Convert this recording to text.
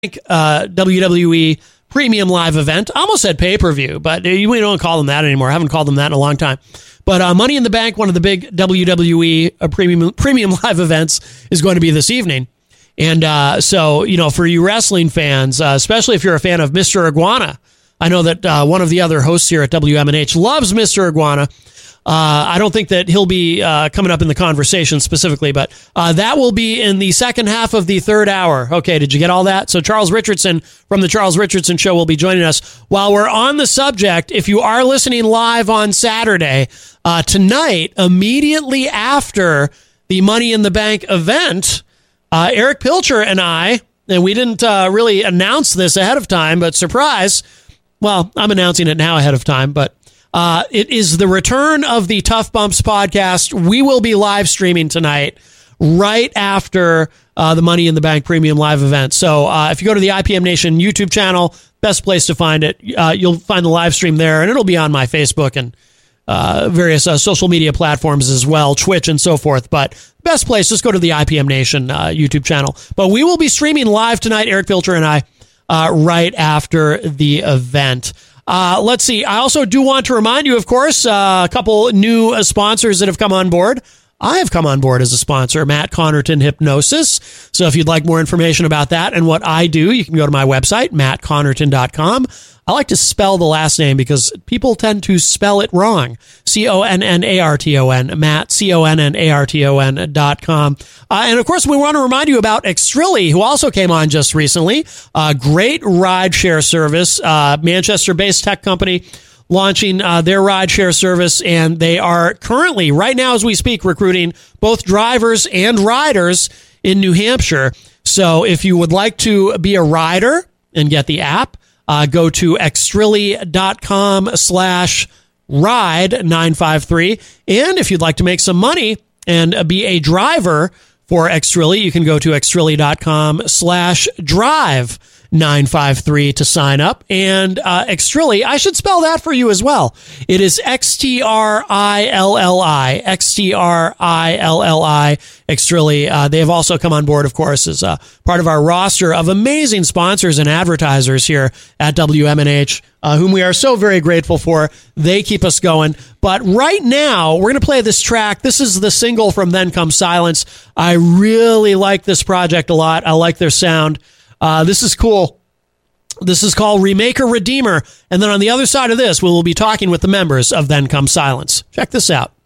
WWE Premium Live Event. I almost said pay-per-view, but we don't call them that anymore. I haven't called them that in a long time. But Money in the Bank, one of the big WWE Premium Live events, is going to be this evening. And so, for you wrestling fans, especially if you're a fan of Mr. Iguana, I know that one of the other hosts here at WMNH loves Mr. Iguana. I don't think that he'll be coming up in the conversation specifically, but that will be in the second half of the third hour. Okay, did you get all that? So Charles Richardson from The Charles Richardson Show will be joining us. While we're on the subject, if you are listening live on Saturday, tonight, immediately after the Money in the Bank event, Eric Pilcher and I, and we didn't really announce this ahead of time, but surprise, well, I'm announcing it now ahead of time, but it is the return of the Tough Bumps podcast. We will be live streaming tonight right after the Money in the Bank Premium Live event. So if you go to the IPM Nation YouTube channel, best place to find it. You'll find the live stream there, and it'll be on my Facebook and various social media platforms as well, Twitch and so forth. But best place, just go to the IPM Nation YouTube channel. But we will be streaming live tonight, Eric Pilcher and I, right after the event. Let's see. I also do want to remind you, of course, a couple new sponsors that have come on board. I have come on board as a sponsor, Matt Connerton Hypnosis. So if you'd like more information about that and what I do, you can go to my website, mattconnerton.com. I like to spell the last name because people tend to spell it wrong. Connarton, Matt, Connarton.com. And of course, we want to remind you about Extrilli, who also came on just recently. Great rideshare service, Manchester-based tech company, launching their rideshare service, and they are currently, right now as we speak, recruiting both drivers and riders in New Hampshire. So if you would like to be a rider and get the app, go to extrilli.com/ride953. And if you'd like to make some money and be a driver for Extrilli, you can go to extrilli.com/drive953 to sign up. And Extrilli, I should spell that for you as well. It is XTRILLI, XTRILLI, Extrilli. They have also come on board, of course, as part of our roster of amazing sponsors and advertisers here at WMNH, whom we are so very grateful for. They keep us going. But right now, we're going to play this track. This is the single from Then Comes Silence. I really like this project a lot. I like their sound. This is cool. This is called Remaker Redeemer. And then on the other side of this, we will be talking with the members of Then Comes Silence. Check this out.